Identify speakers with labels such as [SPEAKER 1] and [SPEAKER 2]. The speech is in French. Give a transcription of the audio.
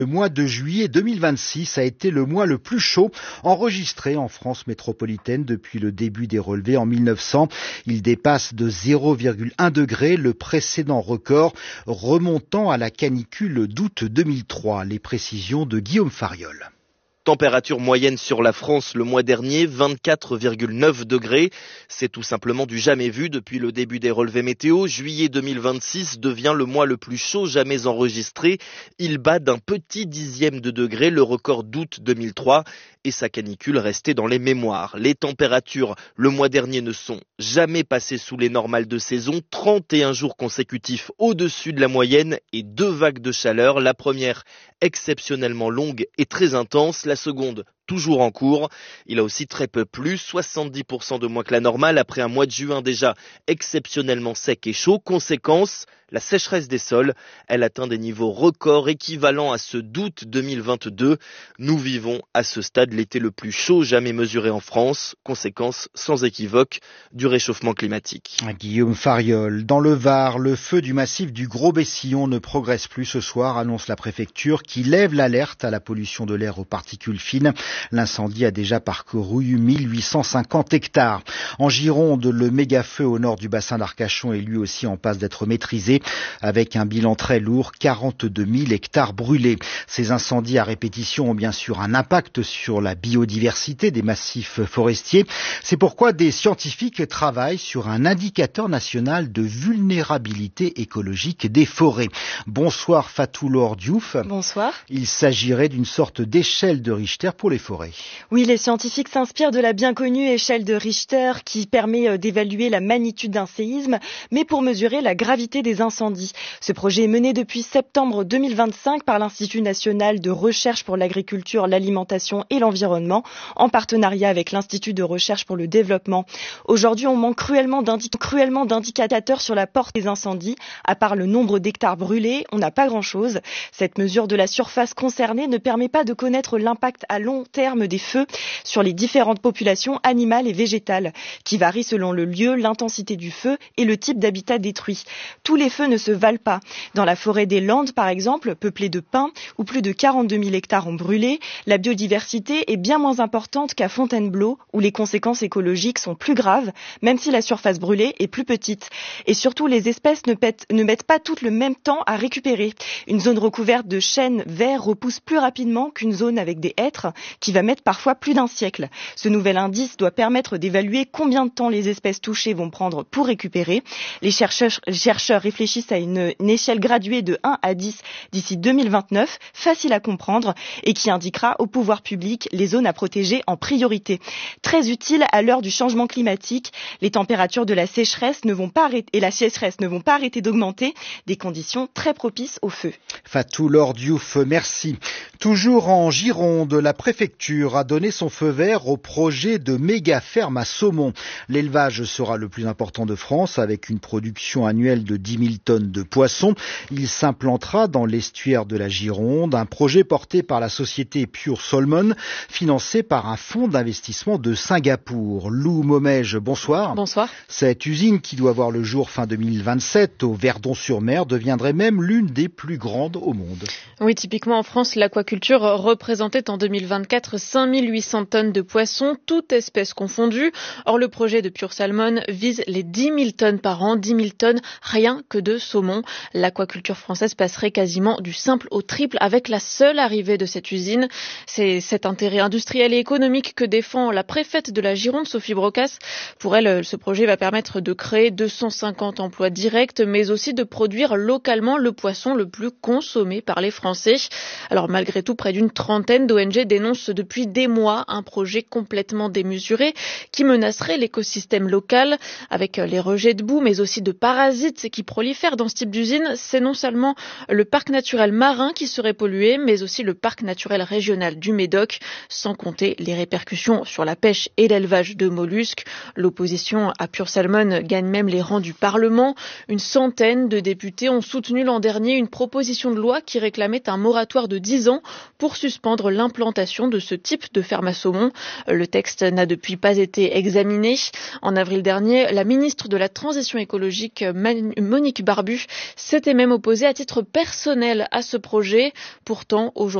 [SPEAKER 1] Le mois de juillet 2026 a été le mois le plus chaud enregistré en France métropolitaine depuis le début des relevés en 1900. Il dépasse de 0,1 degré le précédent record remontant à la canicule d'août 2003. Les précisions de Guillaume Fariol.
[SPEAKER 2] Température moyenne sur la France le mois dernier, 24,9 degrés. C'est tout simplement du jamais vu depuis le début des relevés météo. Juillet 2026 devient le mois le plus chaud jamais enregistré. Il bat d'un petit dixième de degré le record d'août 2003 et sa canicule restait dans les mémoires. Les températures le mois dernier ne sont jamais passées sous les normales de saison. 31 jours consécutifs au-dessus de la moyenne et 2 vagues de chaleur. La première exceptionnellement longue et très intense. La seconde, toujours en cours. Il a aussi très peu plu, 70% de moins que la normale après un mois de juin déjà exceptionnellement sec et chaud. Conséquence, la sécheresse des sols, elle atteint des niveaux records équivalents à ceux d'août 2022. Nous vivons à ce stade l'été le plus chaud jamais mesuré en France. Conséquence sans équivoque du réchauffement climatique.
[SPEAKER 1] Guillaume Fariol. Dans le Var, le feu du massif du Gros-Bessillon ne progresse plus ce soir, annonce la préfecture qui lève l'alerte à la pollution de l'air aux particules fines. L'incendie a déjà parcouru 1850 hectares. En Gironde, le méga-feu au nord du bassin d'Arcachon est lui aussi en passe d'être maîtrisé, avec un bilan très lourd, 42 000 hectares brûlés. Ces incendies à répétition ont bien sûr un impact sur la biodiversité des massifs forestiers. C'est pourquoi des scientifiques travaillent sur un indicateur national de vulnérabilité écologique des forêts. Bonsoir Fatou Laure Diouf.
[SPEAKER 3] Bonsoir.
[SPEAKER 1] Il s'agirait d'une sorte d'échelle de Richter pour les forêts.
[SPEAKER 3] Oui, les scientifiques s'inspirent de la bien connue échelle de Richter qui permet d'évaluer la magnitude d'un séisme, mais pour mesurer la gravité des incendies. Ce projet est mené depuis septembre 2025 par l'Institut national de recherche pour l'agriculture, l'alimentation et l'environnement, en partenariat avec l'Institut de recherche pour le développement. Aujourd'hui, on manque cruellement d'indicateurs sur la portée des incendies. À part le nombre d'hectares brûlés, on n'a pas grand-chose. Cette mesure de la surface concernée ne permet pas de connaître l'impact à long terme des feux sur les différentes populations animales et végétales, qui varient selon le lieu, l'intensité du feu et le type d'habitat détruit. Tous les feux ne se valent pas. Dans la forêt des Landes, par exemple, peuplée de pins, où plus de 42 000 hectares ont brûlé, la biodiversité est bien moins importante qu'à Fontainebleau, où les conséquences écologiques sont plus graves, même si la surface brûlée est plus petite. Et surtout, les espèces ne mettent pas toutes le même temps à récupérer. Une zone recouverte de chênes verts repousse plus rapidement qu'une zone avec des hêtres, qui va mettre parfois plus d'un siècle. Ce nouvel indice doit permettre d'évaluer combien de temps les espèces touchées vont prendre pour récupérer. Les chercheurs réfléchissent à une échelle graduée de 1 à 10 d'ici 2029, facile à comprendre et qui indiquera au pouvoir public les zones à protéger en priorité. Très utile à l'heure du changement climatique, les températures de la sécheresse ne vont pas arrêter d'augmenter, des conditions très propices au feu.
[SPEAKER 1] Fatou Laure Diouf, merci. Toujours en Gironde, la préfecture a donné son feu vert au projet de méga ferme à saumon. L'élevage sera le plus important de France avec une production annuelle de 10 000 tonnes de poissons. Il s'implantera dans l'estuaire de la Gironde, un projet porté par la société Pure Salmon, financé par un fonds d'investissement de Singapour. Lou Momège, bonsoir.
[SPEAKER 3] Bonsoir.
[SPEAKER 1] Cette usine qui doit voir le jour fin 2027 au Verdon-sur-Mer deviendrait même l'une des plus grandes au monde.
[SPEAKER 4] Oui, typiquement en France, l'aquaculture représentait en 2024 5800 tonnes de poissons, toutes espèces confondues. Or, le projet de Pure Salmon vise les 10 000 tonnes par an, 10 000 tonnes rien que de saumon. L'aquaculture française passerait quasiment du simple au triple avec la seule arrivée de cette usine. C'est cet intérêt industriel et économique que défend la préfète de la Gironde, Sophie Brocas. Pour elle, ce projet va permettre de créer 250 emplois directs, mais aussi de produire localement le poisson le plus consommé par les Français. Alors malgré tout, près d'une trentaine d'ONG dénoncent depuis des mois un projet complètement démesuré qui menacerait l'écosystème local avec les rejets de boue mais aussi de parasites qui prolifèrent dans ce type d'usine. C'est non seulement le parc naturel marin qui serait pollué mais aussi le parc naturel régional du Médoc, sans compter les répercussions sur la pêche et l'élevage de mollusques. L'opposition à Pure Salmon gagne même les rangs du Parlement. Une centaine de députés ont soutenu l'an dernier une proposition de loi qui réclamait un moratoire de 10 ans pour suspendre l'implantation de ce type de ferme à saumon. Le texte n'a depuis pas été examiné. En avril dernier, la ministre de la Transition écologique, Monique Barbu, s'était même opposée à titre personnel à ce projet. Pourtant, aujourd'hui,